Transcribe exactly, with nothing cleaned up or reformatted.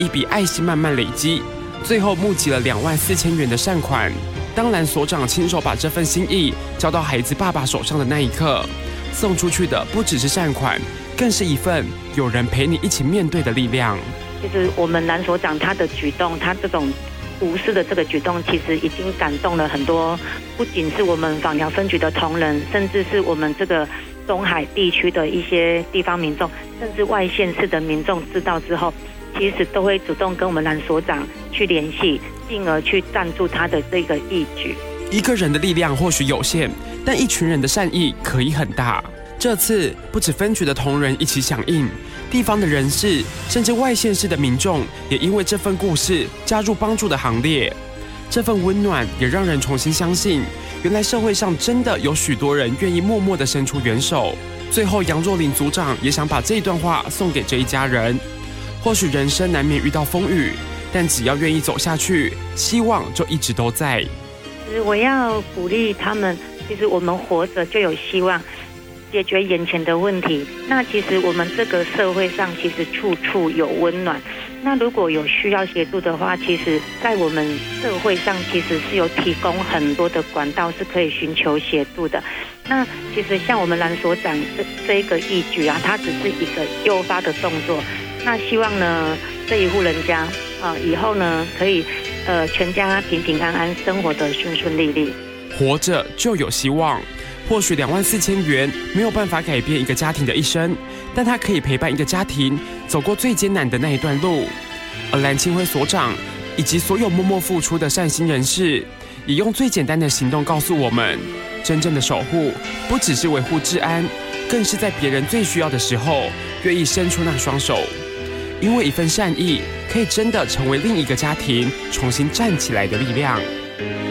一笔爱心慢慢累积，最后募集了两万四千元的善款。当蓝所长亲手把这份心意交到孩子爸爸手上的那一刻，送出去的不只是善款，更是一份有人陪你一起面对的力量。 其实我们蓝所长他的举动，他这种无私的这个举动，其实已经感动了很多，不仅是我们枋寮分局的同仁，甚至是我们这个东海地区的一些地方民众，甚至外县市的民众知道之后，其实都会主动跟我们蓝所长去联系，进而去赞助他的这个义举。 一个人的力量或许有限，但一群人的善意可以很大。这次不止分局的同仁一起响应，地方的人士甚至外县市的民众也因为这份故事加入帮助的行列。这份温暖也让人重新相信，原来社会上真的有许多人愿意默默地伸出援手。最后，杨若琳组长也想把这一段话送给这一家人。或许人生难免遇到风雨，但只要愿意走下去，希望就一直都在。 我要鼓励他们，其实我们活着就有希望解决眼前的问题。那其实我们这个社会上其实处处有温暖。那如果有需要协助的话，其实在我们社会上其实是有提供很多的管道是可以寻求协助的。那其实像我们蓝所长这这一个义举啊，它只是一个诱发的动作。那希望呢，这一户人家啊，以后呢可以呃全家平平安安，生活的顺顺利利。 活着就有希望。或许两万四千元没有办法改变一个家庭的一生，但它可以陪伴一个家庭走过最艰难的那一段路。而蓝青辉所长以及所有默默付出的善心人士，也用最简单的行动告诉我们，真正的守护不只是维护治安，更是在别人最需要的时候，愿意伸出那双手。因为一份善意，可以真的成为另一个家庭重新站起来的力量。